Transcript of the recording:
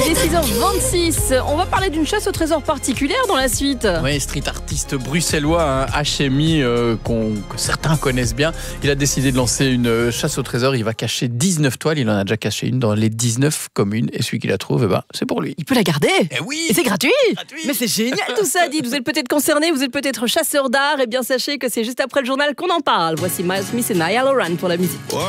Il est 6h26. On va parler d'une chasse au trésor particulière dans la suite. Oui, street artiste bruxellois, HMI, que certains connaissent bien. Il a décidé de lancer une chasse au trésor. Il va cacher 19 toiles. Il en a déjà caché une dans les 19 communes. Et celui qui la trouve, c'est pour lui. Il peut la garder. Eh oui. Et c'est gratuit. Gratuit. Mais c'est génial tout ça, dites. Vous êtes peut-être concerné, vous êtes peut-être chasseur d'art. Et bien sachez que c'est juste après le journal qu'on en parle. Voici Miles Smith et Niall Horan pour la musique.